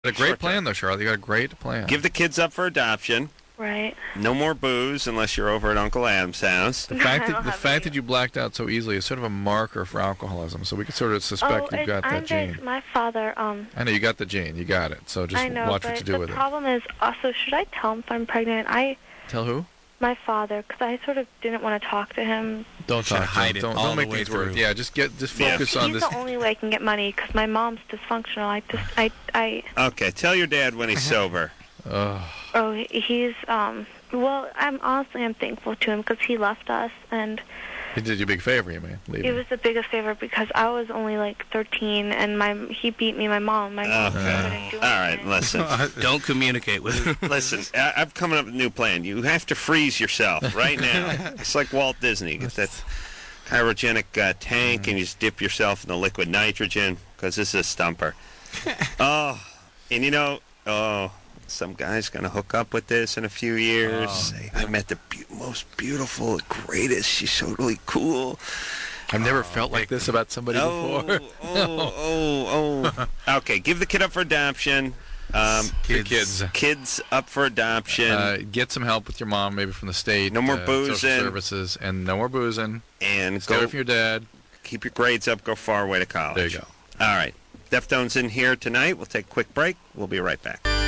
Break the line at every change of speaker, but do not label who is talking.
A great plan, though, Charlotte. You got a great plan.
Give the kids up for adoption.
Right.
No more booze unless you're over at Uncle Adam's house.
The fact that you blacked out so easily is sort of a marker for alcoholism, so we could sort of suspect you've got that gene.
My father,
I know you got the gene. You got it. So just watch what you do with it.
the problem is also, should I tell him if I'm pregnant?
Tell who?
My father, because I sort of didn't want to talk to him.
Don't talk to him. Don't make things work. Yeah, just focus on this.
He's the only way I can get money because my mom's dysfunctional.
Okay, tell your dad when he's sober.
Oh, he's well, I'm thankful to him because he left us, and
he did you a big favor, you mean?
It was the biggest favor because I was only like 13, and he beat me. My mom couldn't do anything.
All right, listen.
Don't communicate with him.
Listen, I'm coming up with a new plan. You have to freeze yourself right now. It's like Walt Disney. Get that cryogenic tank, and you just dip yourself in the liquid nitrogen because this is a stumper. Some guy's going to hook up with this in a few years. I met the most beautiful, greatest. She's totally cool.
I've never felt like this about somebody before.
Okay, give the kid up for adoption. Kids up for adoption.
Get some help with your mom, maybe from the state.
No more boozing.
Social services, and no more boozing.
And
stay away from your dad.
Keep your grades up. Go far away to college.
There you go.
All right. Deftones in here tonight. We'll take a quick break. We'll be right back.